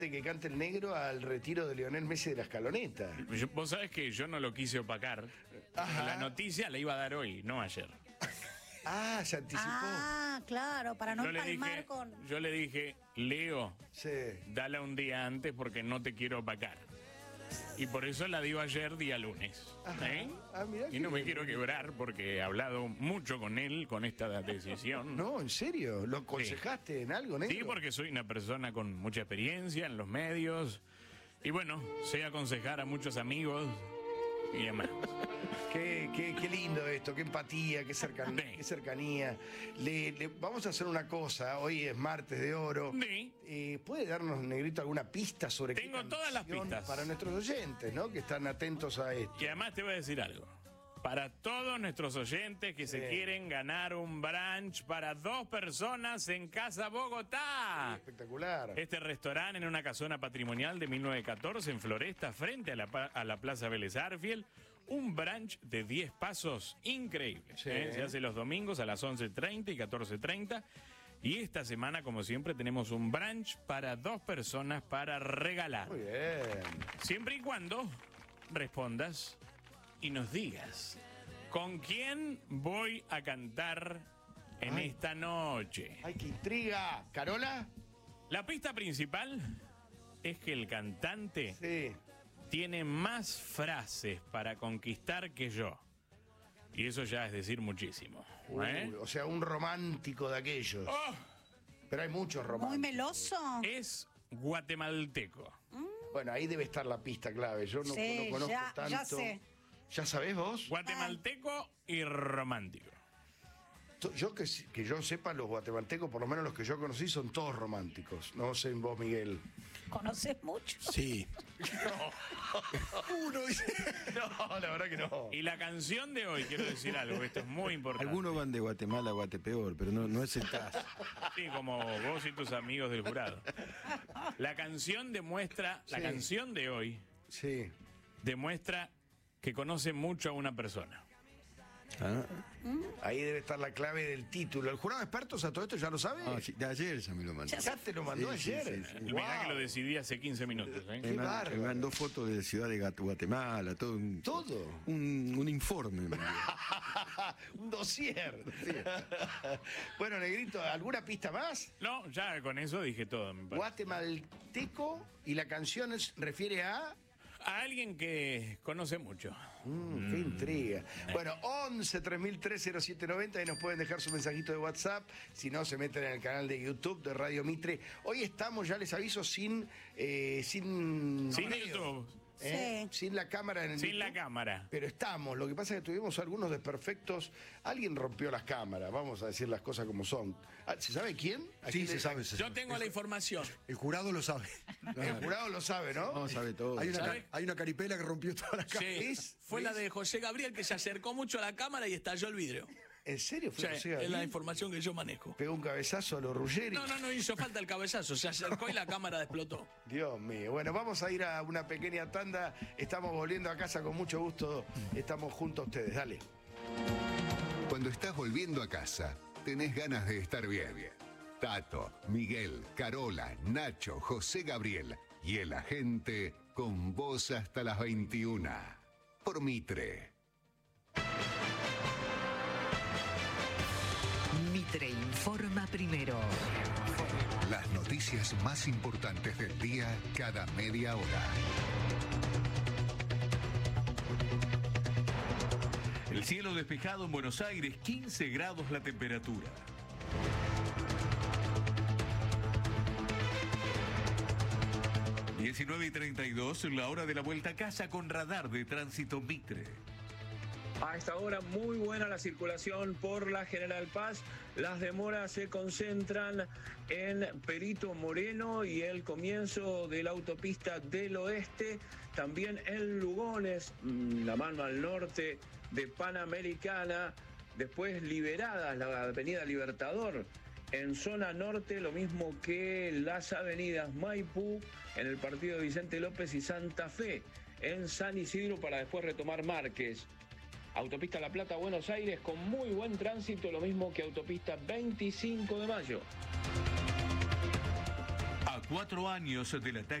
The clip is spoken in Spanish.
que cante el negro al retiro de Lionel Messi de la Escaloneta. Vos sabés que yo no lo quise opacar. Ajá. La noticia la iba a dar hoy, no ayer. Ah, se anticipó. Ah, claro, para no empalmar con... Yo le dije, Leo, Sí. dala un día antes porque no te quiero opacar. Y por eso la dio ayer, día lunes. Ajá. ¿Eh? Ah, mirá Y que no me bien. quiero quebrar porque he hablado mucho con él con esta decisión. No, ¿en serio? ¿Lo aconsejaste en algo, negro? Sí, porque soy una persona con mucha experiencia en los medios. Y bueno, sé aconsejar a muchos amigos y demás. Qué lindo esto, qué empatía, qué cercanía. Sí. Qué cercanía. Vamos a hacer una cosa, hoy es martes de oro. Sí. ¿Puede darnos, negrito, alguna pista sobre qué Tengo todas las canción pistas. para nuestros oyentes, ¿no? Que están atentos a esto. Y además te voy a decir algo. Para todos nuestros oyentes que se quieren ganar un brunch para 2 personas en Casa Bogotá. Espectacular. Este restaurante en una casona patrimonial de 1914 en Floresta, frente a la Plaza Vélez Arfiel. Un brunch de 10 pasos increíble. Sí. Se hace los domingos a las 11:30 y 14:30. Y esta semana, como siempre, tenemos un brunch para 2 personas para regalar. Muy bien. Siempre y cuando respondas y nos digas con quién voy a cantar en Ay. esta noche. ¡Ay, qué intriga! ¿Carola? La pista principal es que el cantante Sí. tiene más frases para conquistar que yo. Y eso ya es decir muchísimo. ¿eh? O sea, un romántico de aquellos. ¡Oh! Pero hay muchos Muy románticos. meloso. Es guatemalteco. Bueno, ahí debe estar la pista clave. Yo no, Sí, no conozco ya tanto. sé. ¿Ya sabés vos? Guatemalteco y romántico. Yo que yo sepa, los guatemaltecos, por lo menos los que yo conocí, son todos románticos. No sé en vos, Miguel. ¿Conoces mucho? Sí. Uno dice. No, la verdad que no. Y la canción de hoy, quiero decir algo, esto es muy importante. Algunos van de Guatemala a Guatepeor, pero no es el caso. Sí, como vos y tus amigos del jurado. La canción demuestra, la Sí. canción de hoy Sí. demuestra que conoce mucho a una persona. Ah, Ahí debe estar la clave del título. ¿El jurado de expertos a todo esto ya lo sabe? sí, de ayer ya me lo mandó. Ya te lo mandó Sí, sí, ayer. sí, sí. Mirá Wow. que lo decidí hace 15 minutos. ¿eh? Qué bárbaro. Me mandó fotos de la ciudad de Guatemala, todo. ¿Todo? Un informe. me envió. Un dossier. Bueno, negrito, ¿alguna pista más? No, ya con eso dije todo. Me parece. Guatemalteco y la canción refiere a... A alguien que conoce mucho. Qué intriga. Bueno, 11 3003 0790, ahí nos pueden dejar su mensajito de WhatsApp. Si no, se meten en el canal de YouTube de Radio Mitre. Hoy estamos, ya les aviso, sin Sin video, YouTube. Sí. sin la cámara en el Sin YouTube. la cámara. Pero estamos, lo que pasa es que tuvimos algunos desperfectos. Alguien rompió las cámaras, vamos a decir las cosas como son. ¿Se sabe quién? ¿A Sí, quién se le- sabe. se Yo sabe. tengo la información. El jurado lo sabe. El jurado lo sabe, ¿no? No sabe todo. Hay una caripela que rompió toda la cara. Sí, fue la de José Gabriel que se acercó mucho a la cámara y estalló el vidrio. ¿En serio fue Sí, José es la Gabriel? información que yo manejo. Pegó un cabezazo a los Ruggeri. No hizo falta el cabezazo, se acercó y la cámara explotó. Dios mío. Bueno, vamos a ir a una pequeña tanda. Estamos volviendo a casa con mucho gusto. Estamos junto a ustedes. Dale. Cuando estás volviendo a casa, tenés ganas de estar bien. Tato, Miguel, Carola, Nacho, José Gabriel y el agente con vos hasta las 21. Por Mitre. Mitre informa primero. Las noticias más importantes del día cada media hora. El cielo despejado en Buenos Aires, 15 grados la temperatura. y 19:32, la hora de la vuelta a casa con radar de tránsito Mitre. A esta hora muy buena la circulación por la General Paz. Las demoras se concentran en Perito Moreno y el comienzo de la autopista del oeste. También en Lugones, la mano al norte de Panamericana. Después liberadas la avenida Libertador. En zona norte, lo mismo que las avenidas Maipú, en el partido de Vicente López y Santa Fe. En San Isidro para después retomar Márquez. Autopista La Plata, Buenos Aires, con muy buen tránsito, lo mismo que autopista 25 de mayo. 4 años del ataque